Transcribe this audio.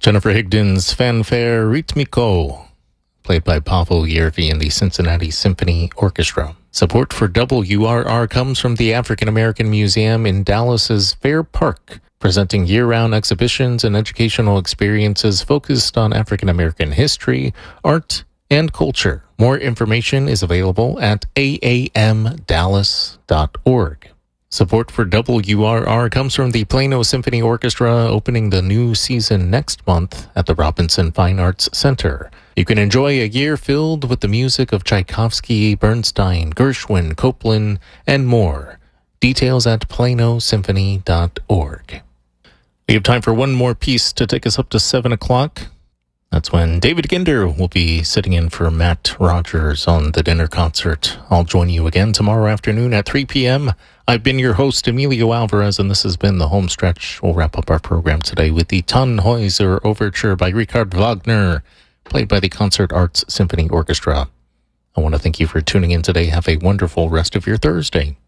Jennifer Higdon's Fanfare Ritmico, played by Pavel Yervi and the Cincinnati Symphony Orchestra. Support for WRR comes from the African American Museum in Dallas's Fair Park, presenting year-round exhibitions and educational experiences focused on African American history, art, and culture. More information is available at aamdallas.org. Support for WRR comes from the Plano Symphony Orchestra, opening the new season next month at the Robinson Fine Arts Center. You can enjoy a year filled with the music of Tchaikovsky, Bernstein, Gershwin, Copland, and more. Details at planosymphony.org. We have time for one more piece to take us up to 7 o'clock. That's when David Ginder will be sitting in for Matt Rogers on the dinner concert. I'll join you again tomorrow afternoon at 3 p.m. I've been your host, Emilio Alvarez, and this has been The Home Stretch. We'll wrap up our program today with the Tannhäuser Overture by Richard Wagner, played by the Concert Arts Symphony Orchestra. I want to thank you for tuning in today. Have a wonderful rest of your Thursday.